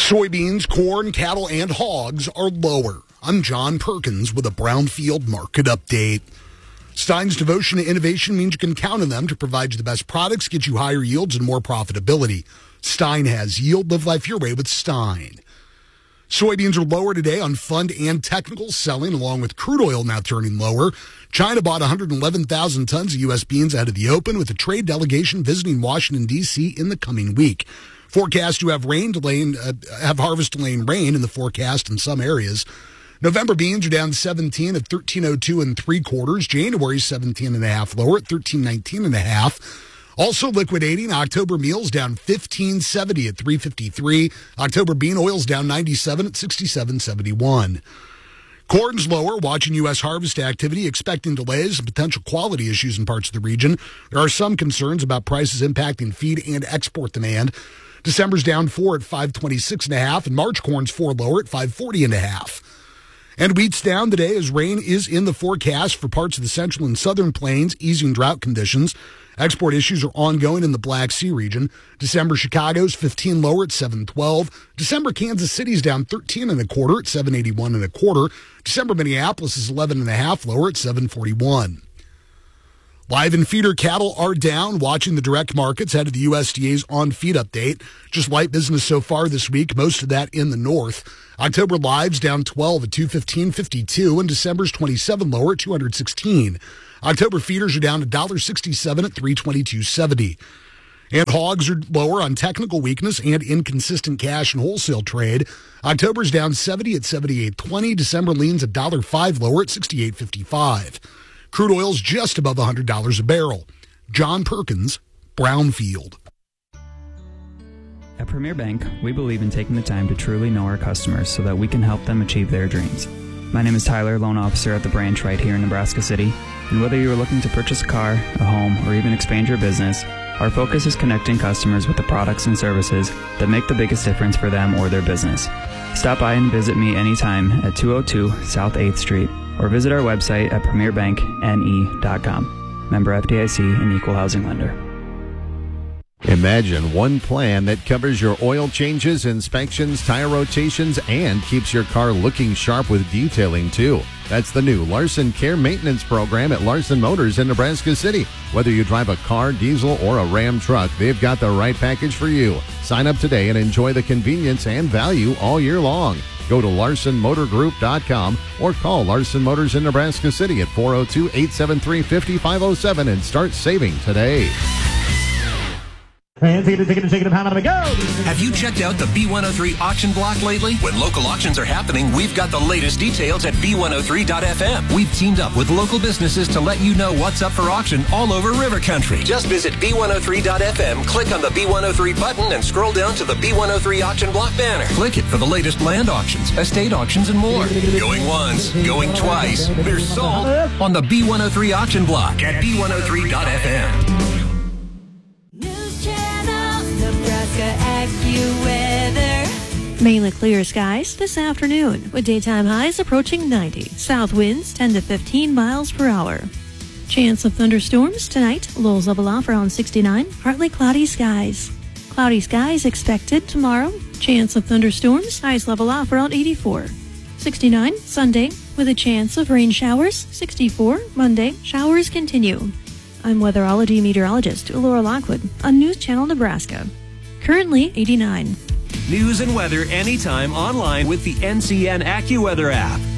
Soybeans, corn, cattle, and hogs are lower. I'm John Perkins with a Brownfield market update. Stein's devotion to innovation means you can count on them to provide you the best products, get you higher yields and more profitability. Stein has yield. Live life your way with Stein. Soybeans are lower today on fund and technical selling, along with crude oil now turning lower. China bought 111,000 tons of U.S. beans ahead of the open, with a trade delegation visiting Washington, D.C. in the coming week. Forecast to have harvest delaying rain in the forecast in some areas. November beans are down 17 at 13.02 and 3/4. January 17.5 lower at 13.19.5. Also liquidating, October meals down 15.70 at 3.53. October bean oils down 97 at 67.71. Corn's lower, watching U.S. harvest activity, expecting delays and potential quality issues in parts of the region. There are some concerns about prices impacting feed and export demand. December's down 4 at 526.5, and March corn's 4 lower at 540.5. And wheat's down today as rain is in the forecast for parts of the central and southern plains, easing drought conditions. Export issues are ongoing in the Black Sea region. December Chicago's 15 lower at 712. December Kansas City's down 13.25 at 781.25. December Minneapolis is 11.5 lower at 741. Live and feeder cattle are down, watching the direct markets ahead of the USDA's on-feed update. Just light business so far this week, most of that in the north. October lives down 12 at 215.52, and December's 27 lower at 216. October feeders are down $1.67 at 322.70. And hogs are lower on technical weakness and inconsistent cash and wholesale trade. October's down 70 at 78.20. December leans $1.05 lower at 68.55. Crude oil's just above $100 a barrel. John Perkins, Brownfield. At Premier Bank, we believe in taking the time to truly know our customers so that we can help them achieve their dreams. My name is Tyler, loan officer at the branch right here in Nebraska City. And whether you are looking to purchase a car, a home, or even expand your business, our focus is connecting customers with the products and services that make the biggest difference for them or their business. Stop by and visit me anytime at 202 South 8th Street, or visit our website at premierbankne.com. Member FDIC and equal housing lender. Imagine one plan that covers your oil changes, inspections, tire rotations, and keeps your car looking sharp with detailing too. That's the new Larson Care Maintenance Program at Larson Motors in Nebraska City. Whether you drive a car, diesel, or a Ram truck, they've got the right package for you. Sign up today and enjoy the convenience and value all year long. Go to LarsonMotorGroup.com or call Larson Motors in Nebraska City at 402-873-5507 and start saving today. Have you checked out the B103 auction block lately? When local auctions are happening, we've got the latest details at B103.fm. We've teamed up with local businesses to let you know what's up for auction all over River Country. Just visit B103.fm, click on the B103 button, and scroll down to the B103 auction block banner. Click it for the latest land auctions, estate auctions, and more. Going once, going twice. They're sold on the B103 auction block at B103.fm. Mainly clear skies this afternoon, with daytime highs approaching 90. South winds 10 to 15 miles per hour. Chance of thunderstorms tonight. Lows level off around 69. Partly cloudy skies. Cloudy skies expected tomorrow. Chance of thunderstorms. Highs level off around 84. 69 Sunday, with a chance of rain showers. 64 Monday. Showers continue. I'm weatherology meteorologist Laura Lockwood on News Channel Nebraska. Currently 89. News and weather anytime online with the NCN AccuWeather app.